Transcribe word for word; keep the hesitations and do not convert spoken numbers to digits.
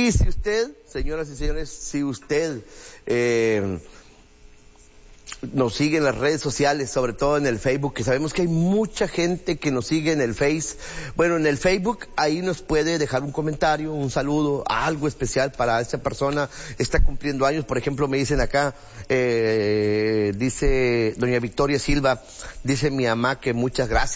Y si usted, señoras y señores, si usted eh, nos sigue en las redes sociales, sobre todo en el Facebook, que sabemos que hay mucha gente que nos sigue en el Face. Bueno, en el Facebook, ahí nos puede dejar un comentario, un saludo, algo especial para esa persona. Está cumpliendo años, por ejemplo, me dicen acá, eh, dice doña Victoria Silva, dice mi mamá que muchas gracias.